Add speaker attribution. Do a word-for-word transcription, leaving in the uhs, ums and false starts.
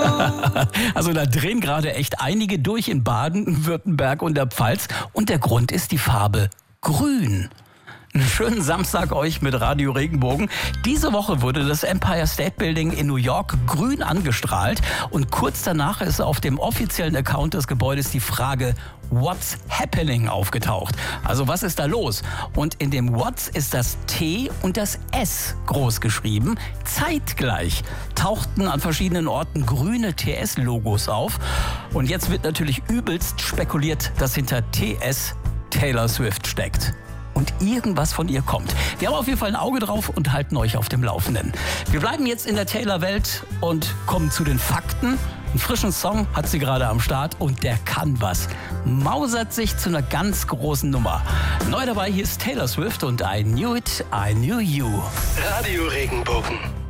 Speaker 1: Also da drehen gerade echt einige durch in Baden, Württemberg und der Pfalz. Und der Grund ist die Farbe Grün. Einen schönen Samstag euch mit Radio Regenbogen. Diese Woche wurde das Empire State Building in New York grün angestrahlt. Und kurz danach ist auf dem offiziellen Account des Gebäudes die Frage What's happening aufgetaucht. Also was ist da los? Und in dem What's ist das T und das S groß geschrieben. Zeitgleich tauchten an verschiedenen Orten grüne T S-Logos auf. Und jetzt wird natürlich übelst spekuliert, dass hinter T S Taylor Swift steckt. Und irgendwas von ihr kommt. Wir haben auf jeden Fall ein Auge drauf und halten euch auf dem Laufenden. Wir bleiben jetzt in der Taylor-Welt und kommen zu den Fakten. Einen frischen Song hat sie gerade am Start und der kann was. Mausert sich zu einer ganz großen Nummer. Neu dabei, hier ist Taylor Swift und I Knew It, I Knew You.
Speaker 2: Radio Regenbogen.